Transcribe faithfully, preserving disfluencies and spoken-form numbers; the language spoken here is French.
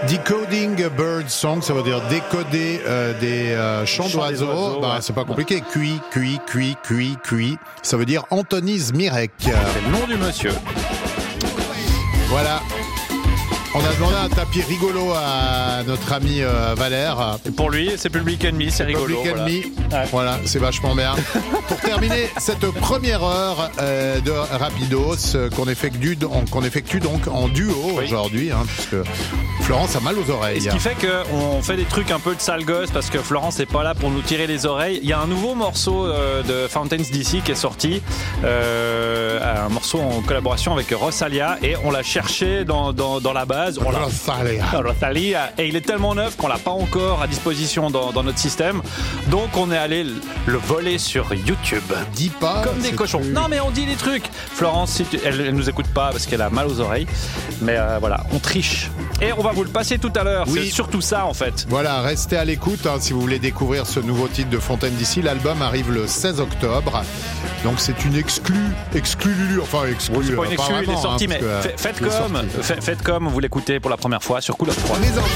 Decoding bird song, ça veut dire décoder euh, des euh, chants Chant d'oiseaux. des oiseaux, Bah, ouais. c'est pas compliqué. Cuit, cuit, cuit, cuit, cuit. Ça veut dire Anthony Zmirek. C'est le nom du monsieur. Voilà. On a demandé un tapis rigolo à notre ami euh, Valère. Et pour lui, c'est Public Enemy, c'est rigolo. Public voilà. Enemy. Ouais. Voilà, c'est vachement bien. Pour terminer cette première heure euh, de Rapidos euh, qu'on effectue, qu'on effectue donc en duo Oui. aujourd'hui, hein, puisque Florence a mal aux oreilles. Et ce qui fait qu'on fait des trucs un peu de sale gosse parce que Florence n'est pas là pour nous tirer les oreilles. Il y a un nouveau morceau euh, de Fountains D C qui est sorti, euh, un morceau en collaboration avec Rosalia, et on l'a cherché dans, dans, dans la base. On l'a Rosalia. Rosalia, et il est tellement neuf qu'on l'a pas encore à disposition dans, dans notre système. Donc on est allé le, le voler sur YouTube. Dis pas. Comme des c'est cochons. plus- Non mais on dit des trucs. Florence, si tu- elle, elle nous écoute pas parce qu'elle a mal aux oreilles. Mais euh, voilà, on triche. Et on va vous le passer tout à l'heure. Oui. C'est surtout ça en fait. Voilà, restez à l'écoute hein, si vous voulez découvrir ce nouveau titre de Fontaine d'ici. L'album arrive le seize octobre. Donc c'est une exclue, exclue Lulu, enfin exclue. C'est pas une euh, exclue, il est vraiment, sorti, hein, mais parce que, fa- faites il est comme, sorti. fa- faites comme vous l'écoutez pour la première fois sur Cool of trois. Les enfants.